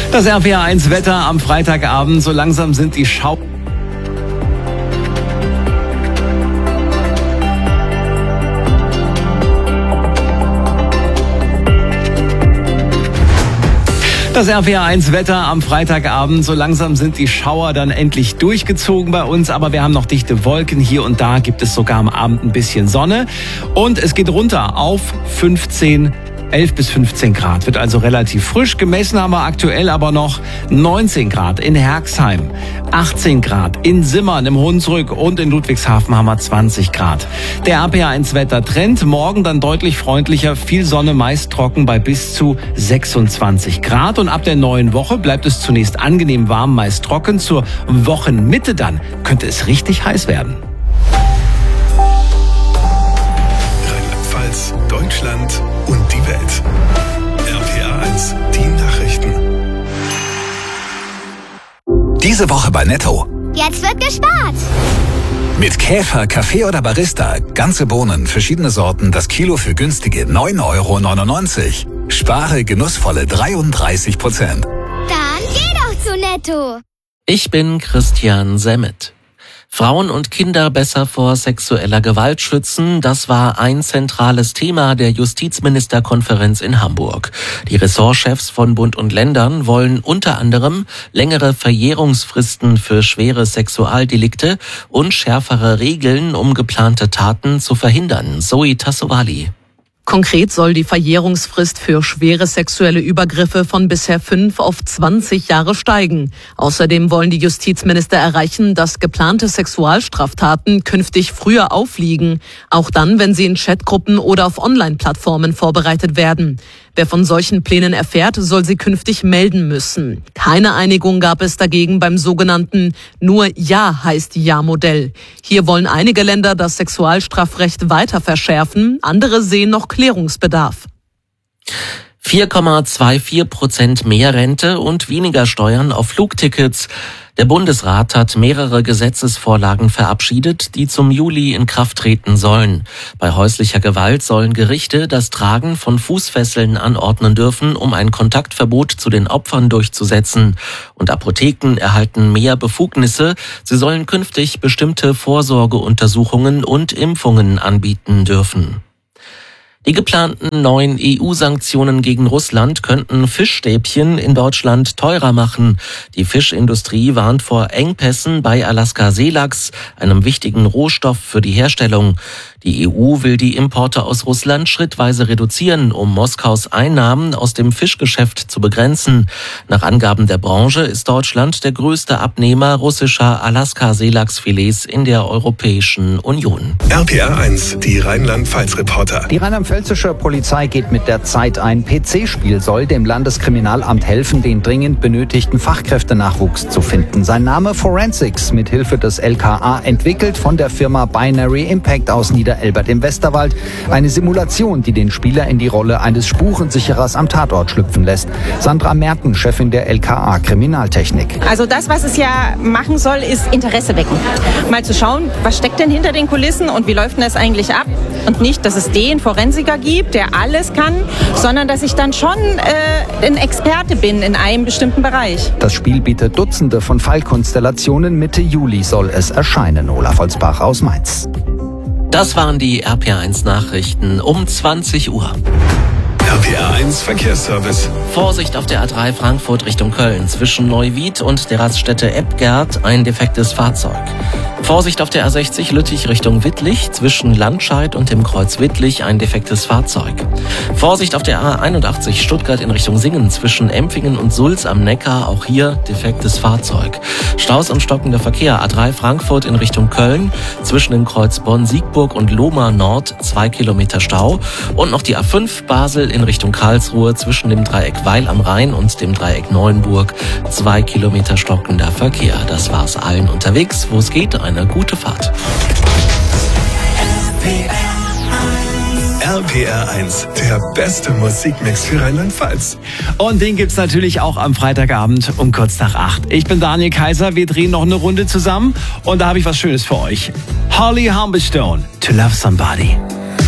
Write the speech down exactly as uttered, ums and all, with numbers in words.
Das R P R eins Wetter am Freitagabend. So langsam sind die Schau... Das R P R eins Wetter am Freitagabend. So langsam sind die Schauer dann endlich durchgezogen bei uns. Aber wir haben noch dichte Wolken. Hier und da gibt es sogar am Abend ein bisschen Sonne. Und es geht runter auf fünfzehn, elf bis fünfzehn Grad. Wird also relativ frisch. Gemessen haben wir aktuell aber noch neunzehn Grad in Herxheim, achtzehn Grad in Simmern im Hunsrück und in Ludwigshafen haben wir zwanzig Grad. Der R P R eins Wettertrend. Morgen dann deutlich freundlicher. Viel Sonne, meist trocken bei bis zu sechsundzwanzig Grad. Und ab der neuen Woche bleibt es zunächst angenehm warm, meist trocken. Zur Wochenmitte dann könnte es richtig heiß werden. Rheinland-Pfalz, Deutschland und die Welt. R P R eins, die Nachrichten. Diese Woche bei Netto. Jetzt wird gespart. Mit Käfer, Kaffee oder Barista. Ganze Bohnen, verschiedene Sorten, das Kilo für günstige neun Euro neunundneunzig. Spare genussvolle dreiunddreißig Prozent. Dann geh doch zu Netto. Ich bin Christian Semmet. Frauen und Kinder besser vor sexueller Gewalt schützen, das war ein zentrales Thema der Justizministerkonferenz in Hamburg. Die Ressortchefs von Bund und Ländern wollen unter anderem längere Verjährungsfristen für schwere Sexualdelikte und schärfere Regeln, um geplante Taten zu verhindern. Zoe Tassovali. Konkret soll die Verjährungsfrist für schwere sexuelle Übergriffe von bisher fünf auf zwanzig Jahre steigen. Außerdem wollen die Justizminister erreichen, dass geplante Sexualstraftaten künftig früher aufliegen, auch dann, wenn sie in Chatgruppen oder auf Online-Plattformen vorbereitet werden. Wer von solchen Plänen erfährt, soll sie künftig melden müssen. Keine Einigung gab es dagegen beim sogenannten Nur Ja heißt Ja-Modell. Hier wollen einige Länder das Sexualstrafrecht weiter verschärfen, andere sehen noch Klärungsbedarf. vier Komma vierundzwanzig Prozent mehr Rente und weniger Steuern auf Flugtickets. Der Bundesrat hat mehrere Gesetzesvorlagen verabschiedet, die zum Juli in Kraft treten sollen. Bei häuslicher Gewalt sollen Gerichte das Tragen von Fußfesseln anordnen dürfen, um ein Kontaktverbot zu den Opfern durchzusetzen. Und Apotheken erhalten mehr Befugnisse. Sie sollen künftig bestimmte Vorsorgeuntersuchungen und Impfungen anbieten dürfen. Die geplanten neuen E U-Sanktionen gegen Russland könnten Fischstäbchen in Deutschland teurer machen. Die Fischindustrie warnt vor Engpässen bei Alaska-Seelachs, einem wichtigen Rohstoff für die Herstellung. Die E U will die Importe aus Russland schrittweise reduzieren, um Moskaus Einnahmen aus dem Fischgeschäft zu begrenzen. Nach Angaben der Branche ist Deutschland der größte Abnehmer russischer Alaska-Seelachsfilets in der Europäischen Union. R P R eins, die Rheinland-Pfalz-Reporter. Die rheinland-pfälzische Polizei geht mit der Zeit. Ein P C-Spiel soll dem Landeskriminalamt helfen, den dringend benötigten Fachkräftenachwuchs zu finden. Sein Name Forensics, mit Hilfe des L K A entwickelt von der Firma Binary Impact aus Niederelbert im Westerwald. Eine Simulation, die den Spieler in die Rolle eines Spurensicherers am Tatort schlüpfen lässt. Sandra Merten, Chefin der L K A Kriminaltechnik. Also das, was es ja machen soll, ist Interesse wecken. Mal zu schauen, was steckt denn hinter den Kulissen und wie läuft denn das eigentlich ab? Und nicht, dass es den Forensiker gibt, der alles kann, sondern dass ich dann schon äh, ein Experte bin in einem bestimmten Bereich. Das Spiel bietet Dutzende von Fallkonstellationen. Mitte Juli soll es erscheinen. Olaf Holzbach aus Mainz. Das waren die R P R eins Nachrichten um zwanzig Uhr. R P R eins Verkehrsservice. Vorsicht auf der A drei Frankfurt Richtung Köln. Zwischen Neuwied und der Raststätte Ebgerd ein defektes Fahrzeug. Vorsicht auf der A sechzig Lüttich Richtung Wittlich. Zwischen Landscheid und dem Kreuz Wittlich ein defektes Fahrzeug. Vorsicht auf der A einundachtzig Stuttgart in Richtung Singen. Zwischen Empfingen und Sulz am Neckar. Auch hier defektes Fahrzeug. Staus und stockender Verkehr. A drei Frankfurt in Richtung Köln. Zwischen dem Kreuz Bonn-Siegburg und Lohmar Nord zwei Kilometer Stau. Und noch die A fünf Basel in Richtung Karlsruhe. Zwischen dem Dreieck Weil am Rhein und dem Dreieck Neuenburg zwei Kilometer stockender Verkehr. Das war's allen unterwegs, wo es geht. Eine gute Fahrt. R P R eins, der beste Musikmix für Rheinland-Pfalz. Und den gibt's natürlich auch am Freitagabend um kurz nach acht. Ich bin Daniel Kaiser, wir drehen noch eine Runde zusammen und da habe ich was Schönes für euch. Holly Humberstone, To Love Somebody.